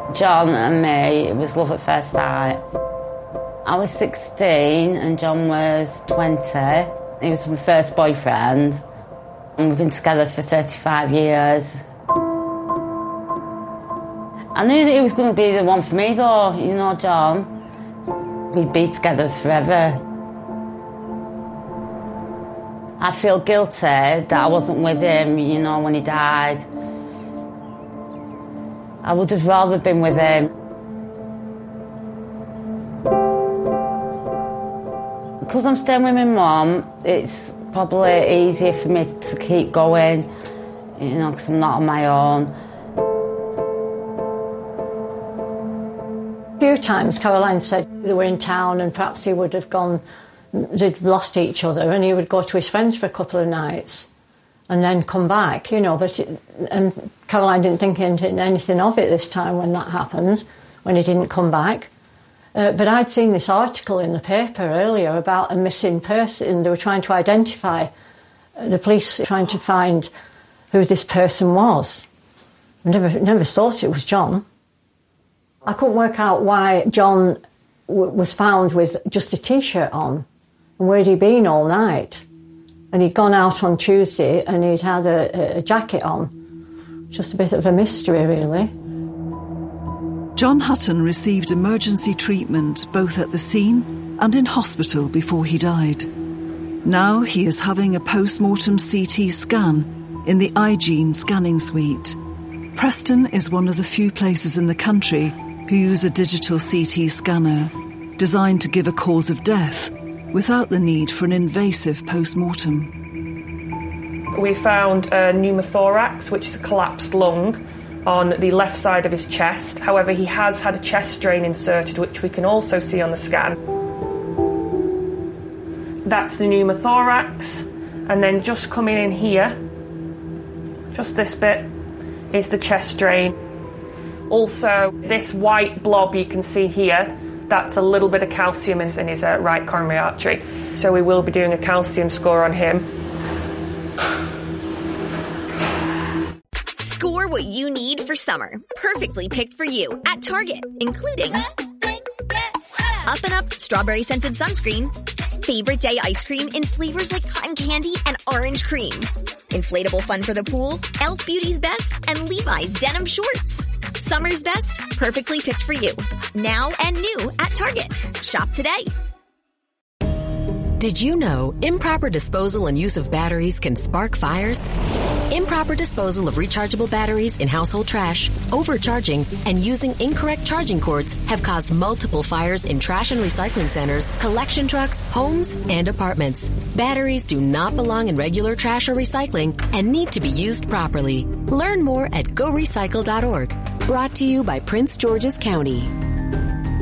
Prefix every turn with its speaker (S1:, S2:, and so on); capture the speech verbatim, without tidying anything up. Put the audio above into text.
S1: John and me, it was love at first sight. I was sixteen and John was twenty. He was my first boyfriend. And we've been together for thirty-five years. I knew that he was going to be the one for me though, you know, John. We'd be together forever. I feel guilty that I wasn't with him, you know, when he died. I would have rather been with him. Because I'm staying with my mum, it's probably easier for me to keep going, you know, because I'm not on my own.
S2: A few times Caroline said they were in town and perhaps he would have gone, they'd lost each other, and he would go to his friends for a couple of nights and then come back, you know. But it, and Caroline didn't think anything of it this time when that happened, when he didn't come back. Uh, but I'd seen this article in the paper earlier about a missing person. They were trying to identify, uh, the police trying to find who this person was. I never, never thought it was John. I couldn't work out why John w- was found with just a T-shirt on, and where'd he been all night. And he'd gone out on Tuesday and he'd had a, a jacket on. Just a bit of a mystery, really.
S3: John Hutton received emergency treatment both at the scene and in hospital before he died. Now he is having a post-mortem C T scan in the iGene scanning suite. Preston is one of the few places in the country who use a digital C T scanner designed to give a cause of death without the need for an invasive post-mortem.
S4: We found a pneumothorax, which is a collapsed lung, on the left side of his chest. However, he has had a chest drain inserted, which we can also see on the scan. That's the pneumothorax, and then just coming in here, just this bit, is the chest drain. Also, this white blob you can see here, that's a little bit of calcium in his uh, right coronary artery. So we will be doing a calcium score on him.
S5: Score what you need for summer. Perfectly picked for you at Target, including Up and Up Strawberry Scented Sunscreen, Favorite Day Ice Cream in flavors like cotton candy and orange cream, Inflatable Fun for the Pool, e l f Beauty's Best, and Levi's Denim Shorts. Summer's best, perfectly picked for you. Now and new at Target. Shop today.
S6: Did you know improper disposal and use of batteries can spark fires? Improper disposal of rechargeable batteries in household trash, overcharging, and using incorrect charging cords have caused multiple fires in trash and recycling centers, collection trucks, homes, and apartments. Batteries do not belong in regular trash or recycling and need to be used properly. Learn more at go recycle dot org. Brought to you by Prince George's County.